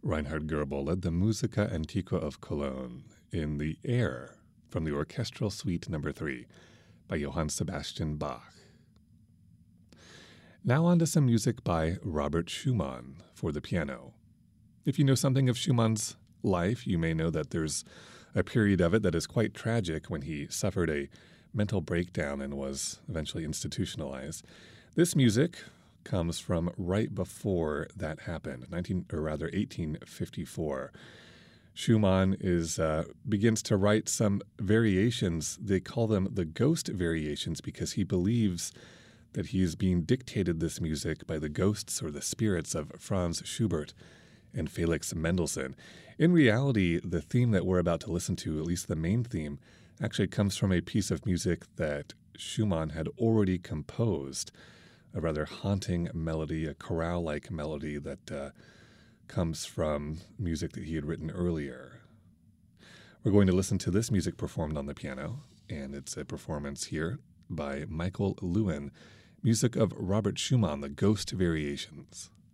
Reinhard Goebel led the Musica Antiqua of Cologne in the Air from the Orchestral Suite No. 3 by Johann Sebastian Bach. Now on to some music by Robert Schumann for the piano. If you know something of Schumann's life, you may know that there's a period of it that is quite tragic when he suffered a mental breakdown and was eventually institutionalized. This music comes from right before that happened, 1854. Schumann begins to write some variations. They call them the ghost variations because he believes that he is being dictated this music by the ghosts or the spirits of Franz Schubert and Felix Mendelssohn. In reality, the theme that we're about to listen to, at least the main theme, actually comes from a piece of music that Schumann had already composed, a rather haunting melody, a chorale-like melody that comes from music that he had written earlier. We're going to listen to this music performed on the piano, and it's a performance here by Michael Lewin, music of Robert Schumann, the Ghost Variations.